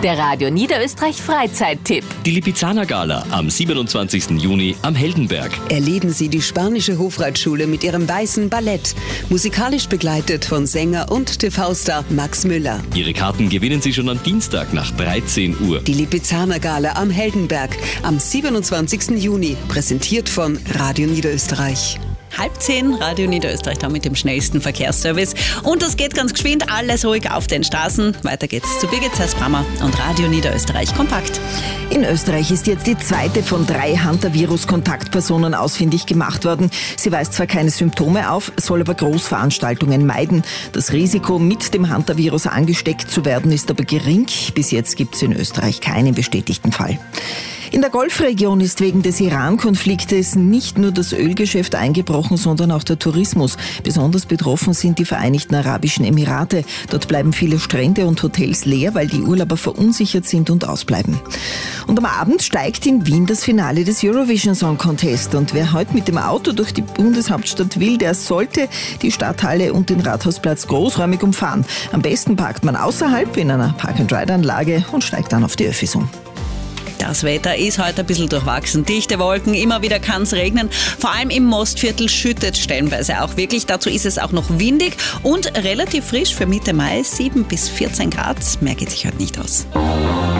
Der Radio Niederösterreich Freizeittipp. Die Lipizzaner Gala am 27. Juni am Heldenberg. Erleben Sie die spanische Hofreitschule mit ihrem weißen Ballett. Musikalisch begleitet von Sänger und TV-Star Max Müller. Ihre Karten gewinnen Sie schon am Dienstag nach 13 Uhr. Die Lipizzaner Gala am Heldenberg am 27. Juni. Präsentiert von Radio Niederösterreich. 9:30, Radio Niederösterreich da mit dem schnellsten Verkehrsservice. Und das geht ganz geschwind, alles ruhig auf den Straßen. Weiter geht's zu Birgit Zeisbrammer und Radio Niederösterreich kompakt. In Österreich ist jetzt die zweite von 3 Hantavirus-Kontaktpersonen ausfindig gemacht worden. Sie weist zwar keine Symptome auf, soll aber Großveranstaltungen meiden. Das Risiko, mit dem Hantavirus angesteckt zu werden, ist aber gering. Bis jetzt gibt es in Österreich keinen bestätigten Fall. In der Golfregion ist wegen des Iran-Konfliktes nicht nur das Ölgeschäft eingebrochen, sondern auch der Tourismus. Besonders betroffen sind die Vereinigten Arabischen Emirate. Dort bleiben viele Strände und Hotels leer, weil die Urlauber verunsichert sind und ausbleiben. Und am Abend steigt in Wien das Finale des Eurovision Song Contest. Und wer heute mit dem Auto durch die Bundeshauptstadt will, der sollte die Stadthalle und den Rathausplatz großräumig umfahren. Am besten parkt man außerhalb in einer Park-and-Ride-Anlage und steigt dann auf die Öffis um. Das Wetter ist heute ein bisschen durchwachsen. Dichte Wolken, immer wieder kann es regnen. Vor allem im Mostviertel schüttet stellenweise auch wirklich. Dazu ist es auch noch windig und relativ frisch für Mitte Mai, 7 bis 14 Grad. Mehr geht sich heute nicht aus.